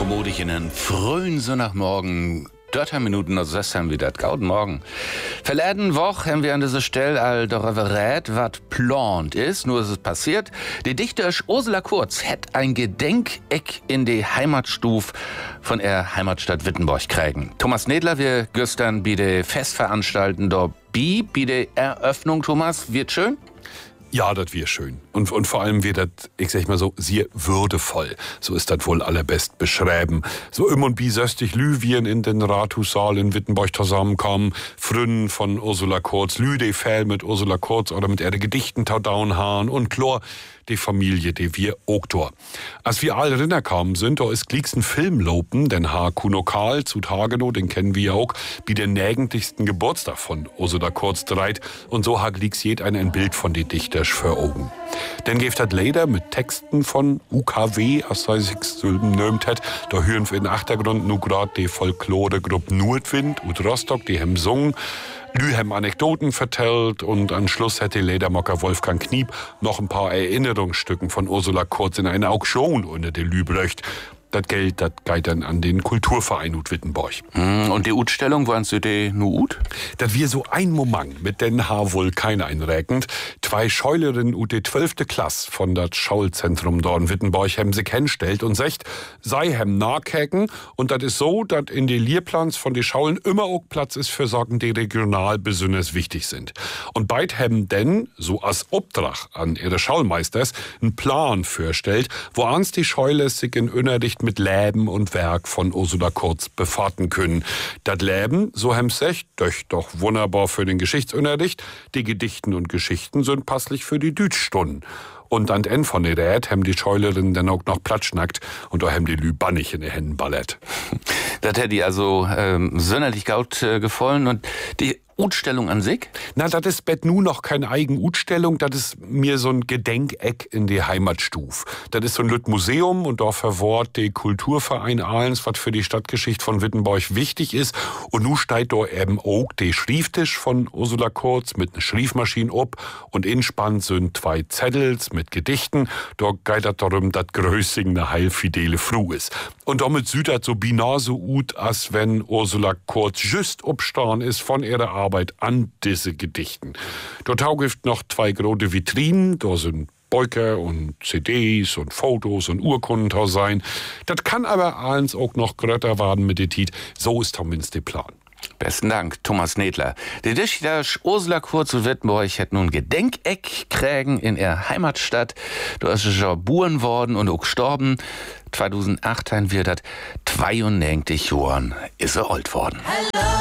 vermute in einen frühen Sonntagmorgen. 13 Minuten, also das haben wir das. Guten Morgen. Verleden Woche haben wir an dieser Stelle all darüber redet, was plant ist. Nur ist es passiert. Die Dichterin Ursula Kurz hat ein Gedenkeck in die Heimatstuf von der Heimatstadt Wittenborg kriegen. Thomas Nedler, wir gestern bei der Festveranstaltung dabei, bei der Eröffnung, Thomas. Wird schön? Ja, das wär schön. Und vor allem wird das, ich sag mal so, sehr würdevoll. So ist das wohl allerbest beschreiben. So im und bi söstig Lüwien in den Rathaussaal in Wittenborg zusammenkommen, Frünnen von Ursula Kurz, Lüde Fell mit Ursula Kurz oder mit ihre Gedichten Taudaunhaaren und Chlor, die Familie, die wir Oktor. Als wir alle rinnerkamen sind, da ist glicksten Film lopen, den Haar Kunokal zu Hagenow, den kennen wir auch, wie den nägendigsten Geburtstag von Ursula Kurz dreit. Und so ha glicks jed ein Bild von die Dichter für Augen. Dann geeft hat Leder mit Texten von UKW, als sei sich Sylben nömt hat. Da hören wir in Achtergrund nur grad die Folklore-Gruppe Nordwind und Rostock, die hem sungen. Lü hem Anekdoten vertellt und am Schluss hätte Ledermocker Wolfgang Kniep noch ein paar Erinnerungsstücken von Ursula Kurz in eine Auktion unter der Lü blöcht. Das Geld, das geht dann an den Kulturverein Ut Wittenborg. Und die Utstellung, wollen Sie die nur Ut? Das wir so ein Moment mit den Haar wohl kein einräkend. Zwei Scheulerinnen ut die 12. Klasse von das Schaulzentrum dort in Wittenborg hem sich hinstellt und sagt, sei hem nachkäken. Und das ist so, dass in die Lehrplans von die Schaulen immer auch Platz ist für Sachen, die regional besonders wichtig sind. Und beid hem denn, so als Obdrach an ihre Schaulmeisters, einen Plan vorstellt, wo ans die Scheule sich in Unterricht mit Leben und Werk von Ursula Kurz befahrten können. Das Leben, so hem sech, doch wunderbar für den Geschichtsunterricht. Die Gedichten und Geschichten sind passlich für die Dütschstunden. Und an Ende von der Rät hem die Scheulerinnen dann auch noch platschnackt und da hem die Lü bannig in die Händen ballert. Das hätte die also sonderlich gut gefallen. Und die Utstellung an sich? Na, das ist bet nu noch keine eigen Utstellung, das ist mir so ein Gedenkeck in die Heimatstuf. Das ist so ein Lütt Museum und da verwahrt die Kulturverein Ahlens, was für die Stadtgeschichte von Wittenborg wichtig ist. Und nu steht da eben auch der Schrieftisch von Ursula Kurz mit einer Schriefmaschine ob und inspannt sind zwei Zettels mit Gedichten. Da geht das darum, dass Größing eine heilfidele Fru ist. Und damit sieht das so binar so ut, als wenn Ursula Kurz just obstan ist von ihrer Arbeit an diese Gedichten. Dort gibt noch zwei große Vitrinen, da sind Beuker und CDs und Fotos und Urkunden da sein. Das kann aber eins auch noch grötter werden mit der Tit. So ist zumindest der Plan. Besten Dank, Thomas Nedler. Die Dichter Ursula Kurz zu Wittenborg hat nun Gedenkeck kriegen in ihrer Heimatstadt. Da ist sie schon geboren worden und auch gestorben. 2008 wird das 92 Jahren ist sie alt worden. Hello.